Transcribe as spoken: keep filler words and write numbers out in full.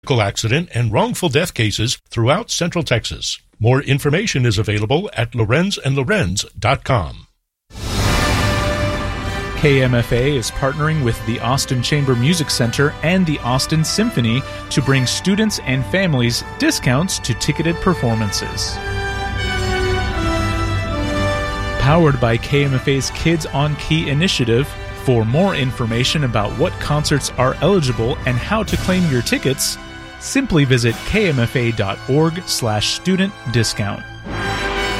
accident and wrongful death cases throughout Central Texas. More information is available at lorenz and lorenz dot com. K M F A is partnering with the Austin Chamber Music Center and the Austin Symphony to bring students and families discounts to ticketed performances. Powered by K M F A's Kids on Key initiative, for more information about what concerts are eligible and how to claim your tickets, simply visit k m f a dot org slash student discount.